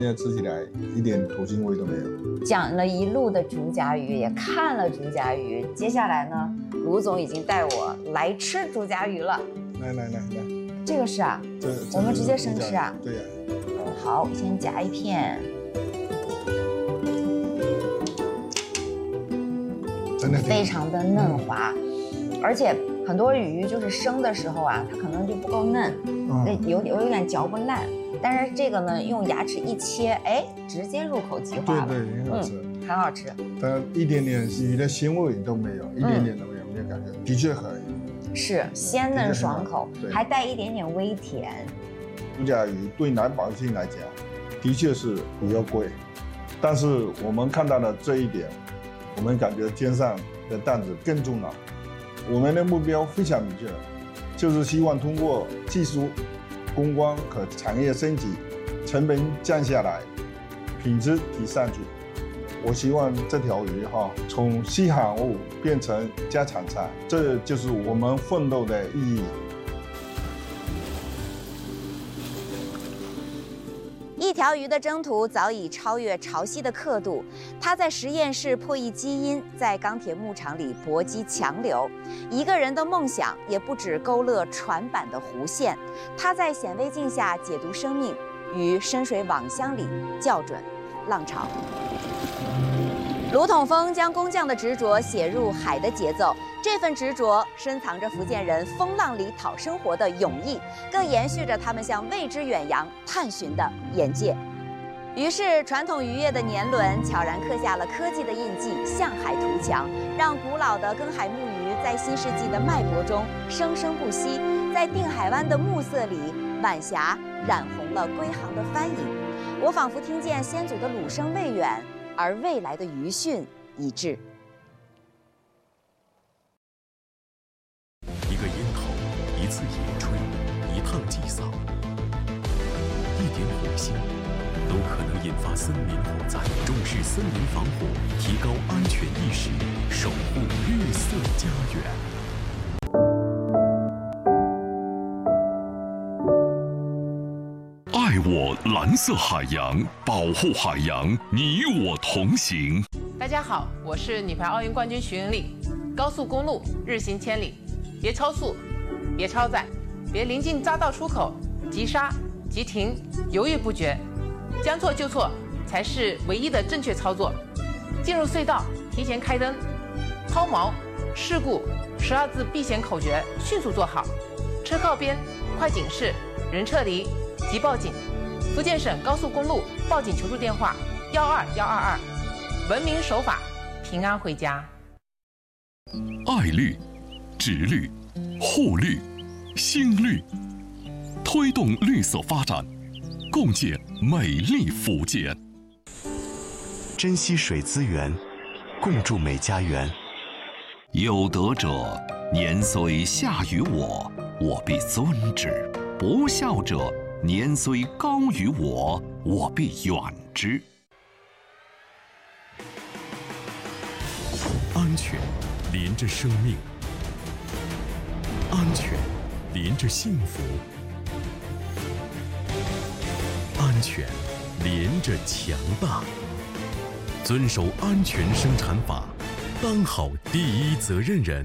现在吃起来一点土腥味都没有。 讲了一路的竹荚鱼，也看了竹荚鱼，接下来呢，卢总已经带我来吃竹荚鱼了。 来， 这个是啊，我们直接生吃啊？ 对呀。 好，先夹一片。 真的非常的嫩滑，而且很多鱼就是生的时候啊，它可能就不够嫩，有点嚼不烂。但是这个呢，用牙齿一切，哎，直接入口即化了。 对，很好吃， 很好吃。 它一点点鱼的腥味都没有，一点点都没有，没有感觉，的确可以。 是鲜嫩爽口，还带一点点微甜。 竹荚鱼对男百姓来讲，的确是比较贵，但是我们看到了这一点，我们感觉肩上的担子更重了。我们的目标非常明确，就是希望通过技术攻关和产业升级，成本降下来，品质提上去。我希望这条鱼从稀罕物变成家常菜，这就是我们奋斗的意义。 一条鱼的征途早已超越潮汐的刻度，它在实验室破译基因，在钢铁牧场里搏击强流。一个人的梦想也不止勾勒船板的弧线，他在显微镜下解读生命，于深水网箱里校准浪潮。卢统峰将工匠的执着写入海的节奏，这份执着深藏着福建人风浪里讨生活的勇毅，更延续着他们向未知远洋探寻的眼界。于是，传统渔业的年轮悄然刻下了科技的印记，向海图强，让古老的根海木鱼在新世纪的脉搏中生生不息。在定海湾的暮色里，晚霞染红了归航的帆影，我仿佛听见先祖的鲁声未远，而未来的余讯已至。 一个烟头，一次野炊，一趟祭扫，一点火星，都可能引发森林火灾。重视森林防火，提高安全意识，守护绿色家园。爱我蓝色海洋，保护海洋，你我同行。 大家好，我是女排奥运冠军徐云丽。高速公路日行千里，别超速，别超载，别临近匝道出口急刹、急停，犹豫不决，将错就错才是唯一的正确操作。进入隧道提前开灯，抛锚、事故12字避险口诀迅速做好。车靠边，快警示，人撤离，即报警。福建省高速公路报警求助电话12122，文明守法，平安回家。 爱绿、植绿、护绿、新绿，推动绿色发展，共建美丽福建。 珍惜水资源，共筑美家园。 有德者，年虽下于我，我必尊之；不孝者，年虽高于我，我必远之。安全连着生命，安全连着幸福，安全连着强大。遵守安全生产法，当好第一责任人。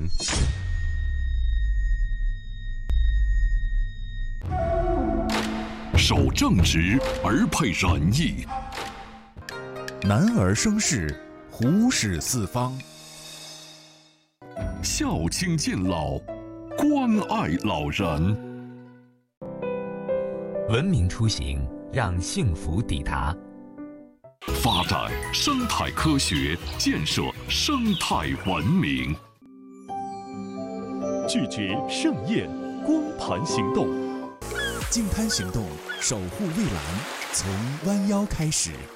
守正直而配仁义， 男儿生事，虎视四方。 孝亲敬老，关爱老人。 文明出行，让幸福抵达。 发展生态科学，建设生态文明。 拒绝盛宴，光盘行动。 净滩行动，守护蔚蓝，从弯腰开始。